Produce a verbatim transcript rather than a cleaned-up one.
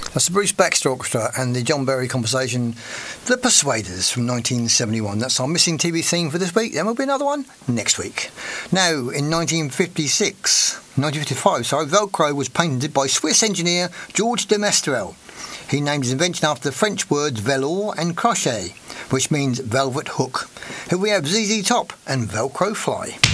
That's the Bruce Baxter Orchestra and the John Berry composition, The Persuaders from nineteen seventy-one. That's our missing T V theme for this week. Then will be another one next week. Now, in nineteen fifty-six, nineteen fifty-five, sorry, Velcro was patented by Swiss engineer Georges de Mestral. He named his invention after the French words velours and crochet, which means velvet hook. Here we have Z Z Top and Velcro Fly.